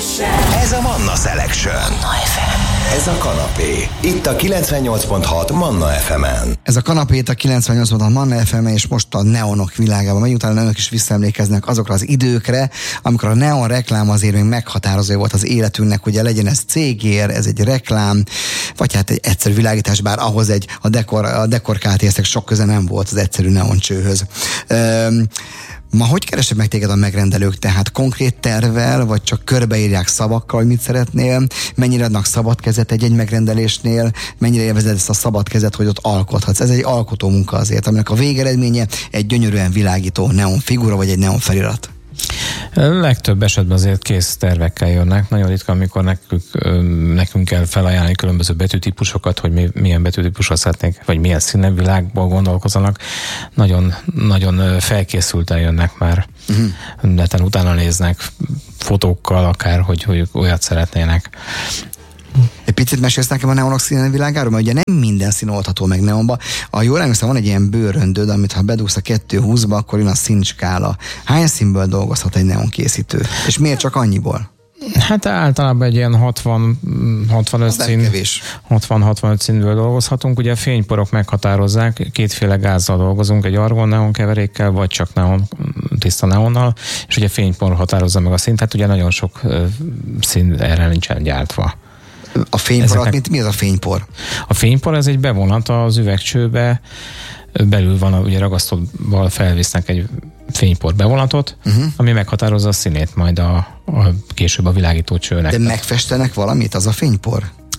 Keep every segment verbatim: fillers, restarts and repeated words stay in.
Ez a Manna Selection. Manna ef em. Ez a kanapé. Itt a kilencvennyolc pont hat Manna ef emen. Ez a kanapé itt a kilencvennyolc pont hat Manna ef emen, és most a neonok világában megyünk, talán önök is visszaemlékeznek azokra az időkre, amikor a neon reklám azért még meghatározó volt az életünknek, ugye legyen ez cégér, ez egy reklám, vagy hát egy egyszerű világítás, bár ahhoz egy a dekor, a dekor ká té es-nek sok köze nem volt az egyszerű neoncsőhöz. Üm, Ma hogy keresek meg téged a megrendelők? Tehát konkrét tervvel, vagy csak körbeírják szavakkal, hogy mit szeretnél? Mennyire adnak szabad kezet egy-egy megrendelésnél? Mennyire élvezed ezt a szabad kezet, hogy ott alkothatsz? Ez egy alkotó munka azért, aminek a végeredménye egy gyönyörűen világító neon figura, vagy egy neon felirat. Legtöbb esetben azért kész tervekkel jönnek. Nagyon ritka, amikor nekünk, nekünk kell felajánlani különböző betűtípusokat, hogy mi, milyen betűtípusra szeretnék, vagy milyen színvilágból gondolkozanak. Nagyon, nagyon felkészülten jönnek már. Uh-huh. Neten utána néznek fotókkal akár, hogy, hogy olyat szeretnének. Egy picit mesélsz nekem a neonok színvilágáról, mert ugye nem minden szín oldható meg neonba. A jól emlékszem, van egy ilyen bőröndöd, amit ha bedugsz a kettő húszba, akkor jön a színskála. Hány színből dolgozhat egy neon készítő? És miért csak annyiból? Hát általában egy ilyen hatvan hatvanöt szín, hatvan hatvanöt színből dolgozhatunk. Ugye a fényporok meghatározzák, kétféle gázzal dolgozunk, egy argon neon keverékkel, vagy csak neon, tiszta neonnal, és ugye a fénypor határozza meg a színt, tehát ugye nagyon sok szín erre nincsen gyártva. A fénypor, Ezeknek... mi az a fénypor? A fénypor ez egy bevonat az üvegcsőbe, belül van, ugye ragasztóval felvisznek egy fénypor bevonatot, uh-huh. ami meghatározza a színét majd a, a később a világító csőnek. De megfestenek valamit, az a fénypor?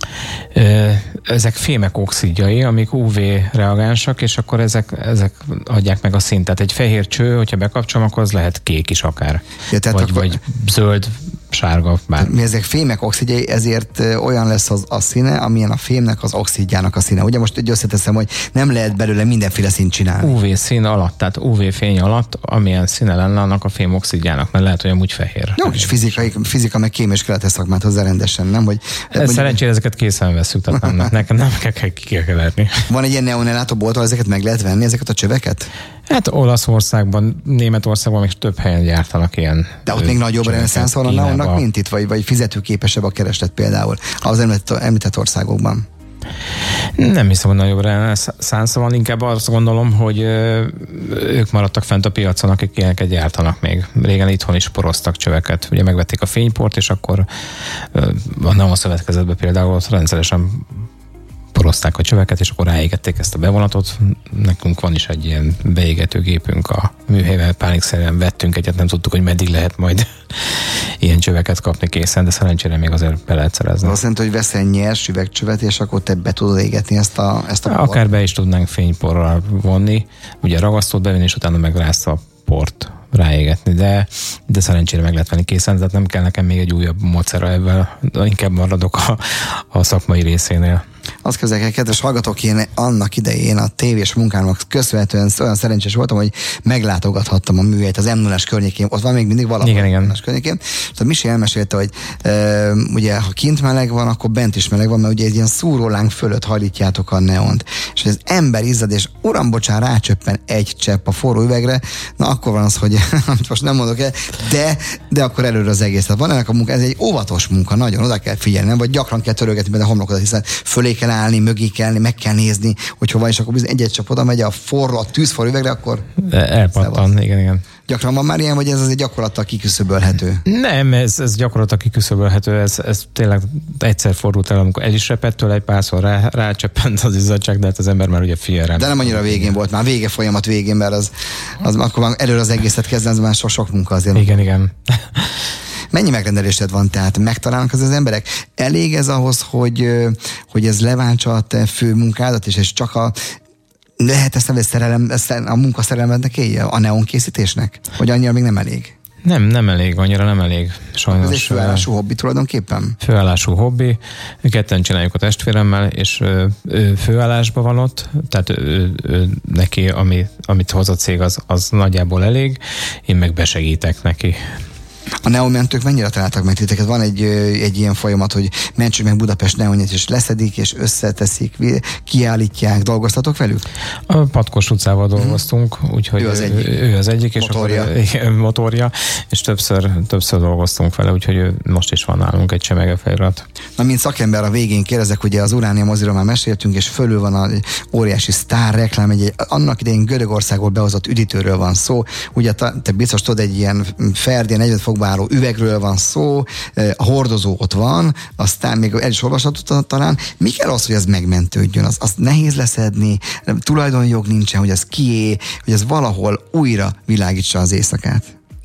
Ezek fémek oxidjai, amik ú vé reagánsak, és akkor ezek, ezek adják meg a szintet. Egy fehér cső, hogyha bekapcsolom, akkor az lehet kék is akár. Ja, vagy, akkor... vagy zöld, sárga, bár. Mi ezek fémek oxidjai, ezért olyan lesz az a színe, amilyen a fémnek az oxidjának a színe. Ugye most egy összeteszem, hogy nem lehet belőle mindenféle színt csinálni. ú vé szín alatt, tehát ú vé fény alatt, amilyen színe lenne annak a fém oxidjának, mert lehet, hogy amúgy fehér. Jó, és fizikai, fizika meg kém és kelete szakmát hozzá rendesen, nem? Hogy, mondjuk... Szerencsére ezeket készen veszünk, tehát nem, nekem nem kell kikeverni. Van egy ilyen neonellátó bolt, ahol ezeket meg lehet venni, ezeket a csöveket? Hát Olaszországban, Németországban még több helyen gyártanak ilyen. De ott még nagyobb reneszánsz van a neonnak, mint itt, vagy, vagy fizetőképesebb a kereslet például az említett, említett országokban? Nem hiszem, hogy nagyobb reneszánsz van, inkább azt gondolom, hogy ők maradtak fent a piacon, akik ilyeneket gyártanak még. Régen itthon is poroztak csöveket. Ugye megvették a fényport, és akkor a neon szövetkezetben például ott rendszeresen porozták a csöveket, és akkor ráégették ezt a bevonatot. Nekünk van is egy ilyen beégető gépünk a műhelyvel, pánikszerűen vettünk egyet, nem tudtuk, hogy meddig lehet majd ilyen csöveket kapni készen, de szerencsére még azért be lehet szerezni. Azt jelenti, hogy veszel nyers üvegcsövet, és akkor te be tudod égetni ezt a, ezt a port. Akár be is tudnánk fényporral vonni, ugye ragasztót bevinni, és utána meg rász a port ráégetni, de, de szerencsére meg lehet venni készen, tehát nem kell nekem még egy újabb módszere ebben, inkább maradok a, a szakmai részénél. Azt képzeljük el, kedves hallgatók, én annak idején a tévés munkámnak köszönhetően olyan szerencsés voltam, hogy meglátogathattam a műhelyt az em nullás környékén, ott van még mindig valahol igen, igen. környékén. És a Misi elmesélte, hogy e, ugye ha kint meleg van, akkor bent is meleg van, mert ugye egy ilyen szúróláng fölött hajlítjátok a neont. És az ember izzad, és uram, bocsán, rácsöppen egy csepp a forró üvegre, na akkor van az, hogy amit most nem mondok el, de, de akkor előre az egész. Tehát van ennek a munka, ez egy óvatos munka, nagyon oda kell figyelni, nem? Vagy gyakran kell törölgetni benne a homlokodat, hiszen fölé kell állni, mögé kell állni, meg kell nézni, hogy hova, és akkor bizony egy-egy csap oda megy a forró, a tűzforró üvegre, akkor elpattan, igen, igen. Gyakran van már ilyen, vagy ez azért gyakorlattal kiküszöbölhető? Nem, ez, ez gyakorlattal kiküszöbölhető, ez, ez tényleg egyszer fordult el, amikor el is repett tőle, egy párszor rá, rácsöppent az izzadság, de hát az ember már ugye figyel rá. De nem annyira végén volt, már vége folyamat végén, mert az, az akkor már előre az egészet kezden, ez már sok, sok munka azért. Igen, igen. Mennyi megrendelésed van, tehát megtalálnak az, az emberek? Elég ez ahhoz, hogy, hogy ez leváltsa a te fő munkádat, és ez csak a lehet ezt szerelem, a munkaszerelmednek élje, a neon készítésnek? Vagy annyira még nem elég? Nem, nem elég, annyira nem elég. Sajnos. Ez egy főállású hobbi tulajdonképpen? Főállású hobbi. Ketten csináljuk a testvéremmel, és ő főállásban van ott, tehát ő, ő, neki, ami, amit hoz a cég, az, az nagyjából elég. Én meg besegítek neki. A neonmentők mennyire találtak meg titeket? Van egy, egy ilyen folyamat, hogy mentsük meg Budapest neonját, és leszedik, és összeteszik, kiállítják, dolgoztatok velük? A Patkos utcával dolgoztunk, hmm. úgyhogy ő az egyik, ő az egyik és motorja. Akkor, igen, motorja, és többször, többször dolgoztunk vele, úgyhogy most is van nálunk egy csemegefelirat. Na, mint szakember a végén kérdezek, ugye az Uránia moziról már meséltünk, és fölül van a óriási sztár reklám, egy, annak idején Görögországból behozott üdítőről van szó, ugye te biztos tudod, egy ilyen Ferdi negyven fokba álló üvegről van szó, a hordozó ott van, aztán még el is olvashatod talán. Mi kell az, hogy ez megmentődjön? Az, az nehéz leszedni, tulajdonjog nincsen, hogy ez kié, hogy ez valahol újra világítsa az éjszakát.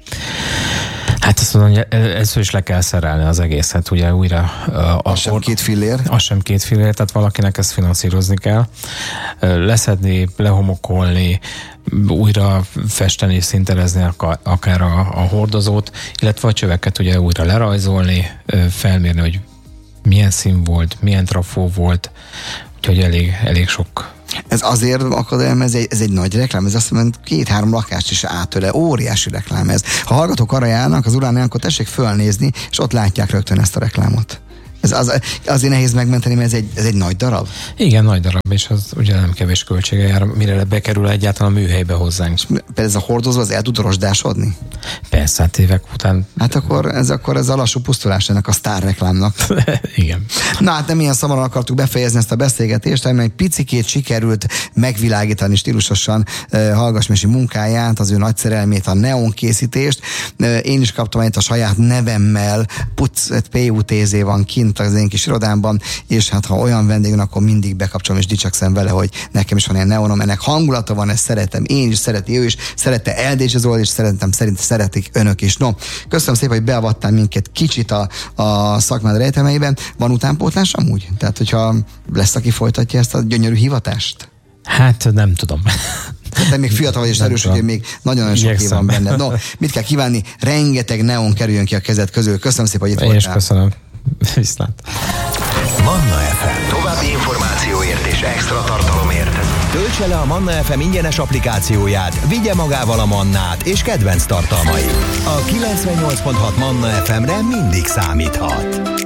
Hát azt mondom, hogy ezt is le kell szerelni az egészet, ugye újra. A az sem két fillér? Az sem két fillér, tehát valakinek ezt finanszírozni kell. Leszedni, lehomokolni, újra festeni, szinterezni akár a, a hordozót, illetve a csöveket ugye újra lerajzolni, felmérni, hogy milyen szín volt, milyen trafó volt, úgyhogy elég, elég sok. Ez azért akadályoz, ez egy, ez egy nagy reklám, ez azt mondja, két-három lakást is átöle, óriási reklám ez. Ha hallgatók arra járnak az Uránián, akkor tessék fölnézni, és ott látják rögtön ezt a reklámot. Ez az, azért nehéz megmenteni, mert ez egy, ez egy nagy darab? Igen, nagy darab, és az ugye nem kevés költsége jár, mire bekerül egyáltalán a műhelybe hozzánk. Például ez a hordozó, az el tud rozsdásodni? Persze, hát évek után. Hát akkor ez, akkor ez a lassú pusztulás ennek a sztár reklámnak. Igen. Na hát nem ilyen szamaran akartuk befejezni ezt a beszélgetést, hanem egy picikét sikerült megvilágítani stílusosan uh, Hallgass Mesi munkáját, az ő nagy szerelmét, a neon készítést. Uh, én is kaptam itt a saját nevemmel, Puc, pé u té zé van kint az én kis irodámban, és hát ha olyan vendég van, akkor mindig bekapcsolom és dicsekszem vele, hogy nekem is van ilyen neonom, ennek hangulata van, ezt szeretem, én is szereti ő is, szerette Eldés Zsolt, és szeretem, szerint szeretik önök is. No, köszönöm szépen, hogy beavattál minket kicsit a, a szakmád rejtelmeiben. Van utánpótlás amúgy? Tehát, hogyha lesz, aki folytatja ezt a gyönyörű hivatást? Hát nem tudom. Te még fiatal vagy és erős, hogy még nagyon-nagyon sok év van benned. No, mit kell kívánni? Rengeteg neon kerüljön ki a kezed közül. Köszönöm szépen, hogy itt voltál. Én is köszönöm. Viszlát. Manna ef em. További információért és extra tartalomért töltse le a Manna ef em ingyenes applikációját, vigye magával a Mannát és kedvenc tartalmait. A kilencvennyolc pont hat Manna ef emre mindig számíthat.